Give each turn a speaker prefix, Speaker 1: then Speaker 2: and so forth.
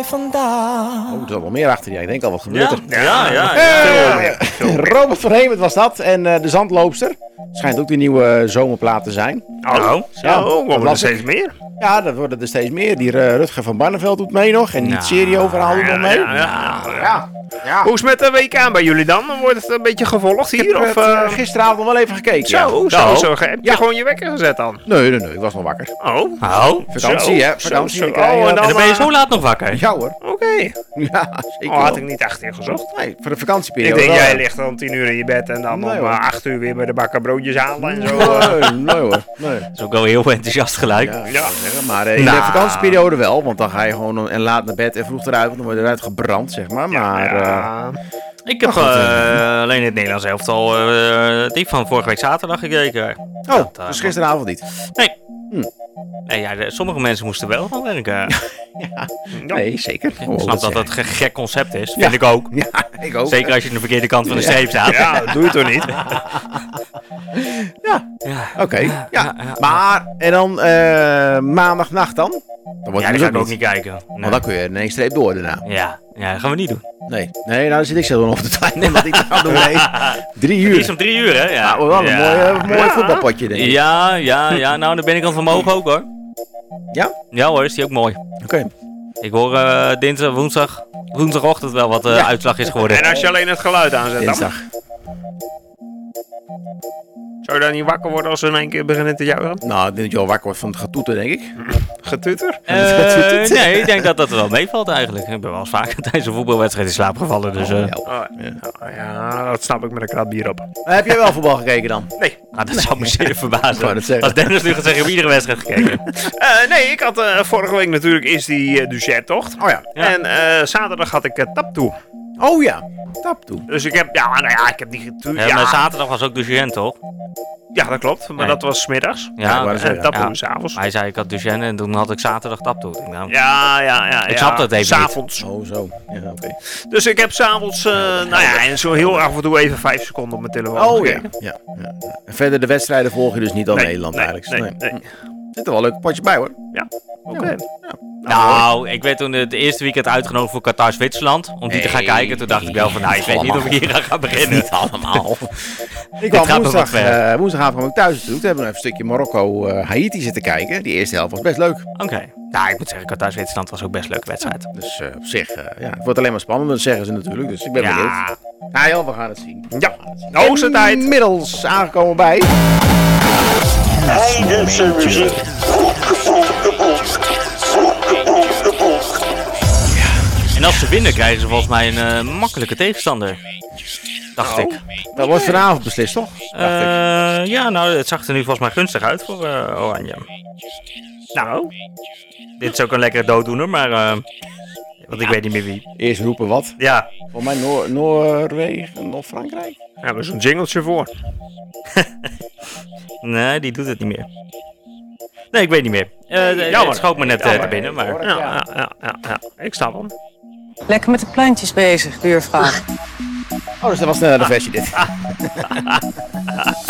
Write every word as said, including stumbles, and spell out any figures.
Speaker 1: vandaag.
Speaker 2: Oh, er zat wel meer achter. Ja, ik denk al, wat gebeurt er?
Speaker 3: Ja, ja. ja,
Speaker 2: Hey,
Speaker 3: ja.
Speaker 2: Robert van Hemert was dat. En uh, de Zandloopster. Schijnt ook de nieuwe uh, zomerplaat te zijn.
Speaker 3: Oh,
Speaker 2: Ja,
Speaker 3: zo, komen er
Speaker 2: las ik.
Speaker 3: steeds meer.
Speaker 2: Ja, dat worden er steeds meer. Die uh, Rutger van Barneveld doet mee nog. En die
Speaker 3: Nou,
Speaker 2: serieoverhaal doet nog mee.
Speaker 3: Ja, ja, ja.
Speaker 2: Ja. Ja.
Speaker 3: Hoe is het met de W K bij jullie dan? Wordt het een beetje gevolgd
Speaker 2: Ik
Speaker 3: hier?
Speaker 2: heb
Speaker 3: Of,
Speaker 2: het, uh,
Speaker 3: uh,
Speaker 2: gisteravond wel even gekeken.
Speaker 3: zo,
Speaker 2: ja.
Speaker 3: zo,
Speaker 2: Nou,
Speaker 3: zo. Heb je
Speaker 2: Ja.
Speaker 3: gewoon je wekker gezet dan?
Speaker 2: Nee, nee, nee. Ik was nog wakker.
Speaker 3: Oh,
Speaker 4: Oh,
Speaker 2: Vakantie,
Speaker 3: Zo,
Speaker 2: hè?
Speaker 3: zo,
Speaker 2: Vakantie.
Speaker 3: zo.
Speaker 2: Ik krijg,
Speaker 3: Oh,
Speaker 2: uh,
Speaker 3: en
Speaker 4: en dan ben je
Speaker 3: uh,
Speaker 4: zo laat nog wakker.
Speaker 2: Ja hoor.
Speaker 3: oké.
Speaker 2: Ja, zeker
Speaker 3: Oh, had
Speaker 2: wel.
Speaker 3: ik niet echt ingezocht.
Speaker 2: Nee, voor de
Speaker 3: Ik
Speaker 2: vakantieperiode
Speaker 3: denk,
Speaker 2: wel.
Speaker 3: jij ligt dan tien uur in je bed en dan
Speaker 2: Nee,
Speaker 3: om
Speaker 2: hoor.
Speaker 3: uh, acht uur weer bij de bakker broodjes halen en zo. uh.
Speaker 2: Nee, nee hoor. Nee.
Speaker 4: Dat is ook wel heel enthousiast gelijk.
Speaker 2: Ja,
Speaker 3: Ja.
Speaker 2: ja. Zeggen, maar uh, in
Speaker 4: Nou.
Speaker 2: de vakantieperiode wel, want dan ga je gewoon en laat naar bed en vroeg eruit, want dan word je eruit gebrand, zeg maar. Maar uh,
Speaker 3: Ja.
Speaker 4: Ik heb
Speaker 2: Maar goed,
Speaker 4: uh, alleen het Nederlands elftal uh, die van vorige week zaterdag gekeken.
Speaker 2: oh,
Speaker 4: Dat, uh,
Speaker 2: dus gisteravond niet.
Speaker 4: Nee.
Speaker 2: Hm.
Speaker 4: Nee, ja, de- sommige mensen moesten wel gaan werken.
Speaker 2: Ja, nee, zeker.
Speaker 4: Ik
Speaker 2: Oh,
Speaker 4: snap dat
Speaker 2: is
Speaker 4: het een gek concept is.
Speaker 2: Ja.
Speaker 4: Vind ik ook.
Speaker 2: echt- Ja, ik ook.
Speaker 4: Zeker als je aan de verkeerde kant van de streep staat.
Speaker 3: Ja, dat doe je toch niet?
Speaker 2: Ja,
Speaker 4: Ja.
Speaker 2: oké.
Speaker 4: Ja,
Speaker 2: Ja,
Speaker 4: ja, ja.
Speaker 2: maar, en dan uh, maandagnacht dan? Dan wordt
Speaker 4: Ja,
Speaker 2: het
Speaker 4: die
Speaker 2: dus
Speaker 4: ga ik
Speaker 2: ook
Speaker 4: ook
Speaker 2: niet.
Speaker 4: niet kijken. Nee.
Speaker 2: Want dan kun je in één streep door daarna.
Speaker 4: Ja. ja, dat gaan we niet doen.
Speaker 2: Nee, nee, nou daar zit ik zelf nog op de tijd. Omdat ik dat doe. Nee. Drie
Speaker 4: Die
Speaker 2: uur.
Speaker 4: is om drie uur, hè? Ja,
Speaker 2: Nou, wel een
Speaker 4: ja.
Speaker 2: mooi, uh, mooi voetbalpotje, denk ik.
Speaker 4: Ja, ja, ja, nou, dan ben ik aan het vermogen ook, hoor.
Speaker 2: Ja?
Speaker 4: Ja hoor, is die ook mooi.
Speaker 2: Oké.
Speaker 4: Ik hoor uh, dinsdag, woensdag, woensdagochtend wel wat de uh,
Speaker 2: Ja.
Speaker 4: uitslag is geworden.
Speaker 3: En als je alleen het geluid aanzet dan?
Speaker 2: Dinsdag.
Speaker 3: Zou je dan niet wakker worden als ze in één keer beginnen te juichen?
Speaker 2: Nou, ik denk dat je wel wakker wordt van het getoeter, denk ik.
Speaker 3: Getutter?
Speaker 4: Uh, nee, ik denk dat dat wel meevalt eigenlijk. Ik ben wel eens vaker tijdens een voetbalwedstrijd in slaap gevallen. Dus, uh,
Speaker 2: Ja.
Speaker 3: Oh, ja. ja, dat snap ik met een krat bier op.
Speaker 2: Heb jij wel voetbal gekeken dan?
Speaker 3: Nee.
Speaker 4: ah, dat zou me zeer
Speaker 2: Ik wou
Speaker 4: verbazen.
Speaker 2: het zeggen.
Speaker 4: Als Dennis nu gaat zeggen, ik heb iedere wedstrijd gekeken.
Speaker 3: Uh, nee, ik had uh, vorige week natuurlijk eerst die uh, Duchet-tocht.
Speaker 2: Oh ja.
Speaker 4: Ja.
Speaker 3: En uh, zaterdag had ik uh, Taptoe.
Speaker 2: Oh ja. Tap toe.
Speaker 3: Dus ik heb, ja, nou ja, ik heb die getuurd.
Speaker 4: Ja, maar
Speaker 3: Ja,
Speaker 4: zaterdag was ook Duchenne, toch?
Speaker 3: ja, dat klopt. Maar
Speaker 4: Nee.
Speaker 3: dat was 's middags.
Speaker 2: Ja, ik wou
Speaker 4: Ja,
Speaker 2: dat
Speaker 3: En
Speaker 2: zeggen.
Speaker 3: Taptoe
Speaker 4: Ja.
Speaker 3: is 's avonds.
Speaker 4: hij zei ik had Duchenne en toen had ik zaterdag taptoe. Ik denk, nou,
Speaker 3: Ja, ja, ja.
Speaker 4: Ik
Speaker 3: ja.
Speaker 4: snap dat even niet.
Speaker 3: 's avonds.
Speaker 2: Oh zo. Ja, oké.
Speaker 3: Dus ik heb s'avonds, uh, nou ja, en zo heel af en toe even vijf seconden op mijn telefoon
Speaker 2: Oh ja.
Speaker 3: gekeken.
Speaker 2: Ja, ja, ja. En verder de wedstrijden volg je dus niet al
Speaker 3: Nee,
Speaker 2: Nederland
Speaker 3: nee,
Speaker 2: eigenlijk.
Speaker 3: nee, nee.
Speaker 2: Zit er wel een leuk potje bij hoor.
Speaker 3: Oké.
Speaker 4: Nou, ik werd toen het eerste weekend uitgenodigd voor Qatar-Zwitserland. Om die te gaan
Speaker 2: Nee,
Speaker 4: kijken. Toen dacht ik wel van, nou, ik weet niet of ik hier aan ga beginnen.
Speaker 2: Niet allemaal. ik
Speaker 4: gaat
Speaker 2: kwam
Speaker 4: nog
Speaker 2: woensdag,
Speaker 4: wat ver.
Speaker 2: uh, woensdagavond kwam ik thuis natuurlijk. Toen hebben we even een stukje Marokko-Haiti zitten kijken. Die eerste helft was best leuk.
Speaker 4: Oké. Nou, ik moet zeggen, Qatar-Zwitserland was ook best een leuke wedstrijd.
Speaker 2: Dus uh, op zich, uh, ja, het wordt alleen maar spannend. Dat zeggen ze natuurlijk. Dus ik ben benieuwd.
Speaker 4: Ja,
Speaker 2: Nou ja, we gaan het zien.
Speaker 3: Ja, de hoogste tijd.
Speaker 2: Inmiddels aangekomen bij...
Speaker 5: Heidense muziek.
Speaker 4: en als ze winnen krijgen ze volgens mij een uh, makkelijke tegenstander. Dacht ik.
Speaker 2: Dat wordt vanavond beslist, toch? Dacht ik.
Speaker 4: Uh, ja, nou, het zag er nu volgens mij gunstig uit voor uh, Oranje. Nou, dit is ook een lekkere dooddoener, maar... Uh, want ik weet niet meer wie.
Speaker 2: Eerst roepen wat.
Speaker 4: Ja,
Speaker 2: Volgens mij Noor Noorwegen of Frankrijk.
Speaker 3: Daar hebben we zo'n jingletje voor.
Speaker 4: nee, die doet het niet meer. Nee, ik weet niet meer. Uh,
Speaker 3: jammer.
Speaker 4: het schoot me net uh,
Speaker 3: Jammer.
Speaker 4: te binnen, maar...
Speaker 3: Ja, ja, ja, ja, ja. Ik snap hem.
Speaker 6: Lekker met de plantjes bezig, buurvrouw.
Speaker 2: Oh, dus dat was de, de versie dit.